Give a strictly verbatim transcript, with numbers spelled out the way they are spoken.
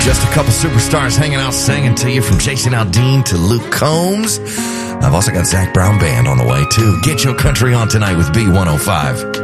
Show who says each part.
Speaker 1: Just a couple superstars hanging out, singing to you, from Jason Aldean to Luke Combs. I've also got Zach Brown Band on the way, too. Get your country on tonight with B one oh five.